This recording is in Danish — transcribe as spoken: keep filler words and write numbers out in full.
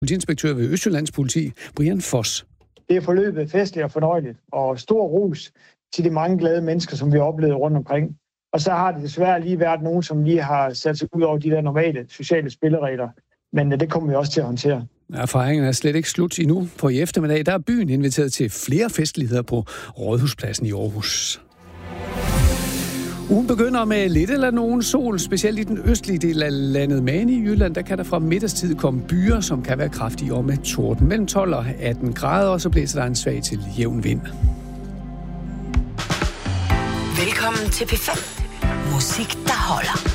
Politiinspektør ved Østjyllands Politi, Brian Foss. Det er forløbet festligt og fornøjeligt, og stor ros til de mange glade mennesker, som vi har oplevet rundt omkring. Og så har det desværre lige været nogen, som lige har sat sig ud over de der normale sociale spilleregler. Men det kommer vi også til at håndtere. Erfaringen er slet ikke slut endnu. For i eftermiddag der er byen inviteret til flere festligheder på Rådhuspladsen i Aarhus. Ugen begynder med lidt eller nogen sol, specielt i den østlige del af landet. Men i Jylland, der kan der fra middagstid komme byer, som kan være kraftige og med torden. Mellem tolv og atten grader, og så blæser der en svag til jævn vind. Velkommen til P fem. Musik, der holder.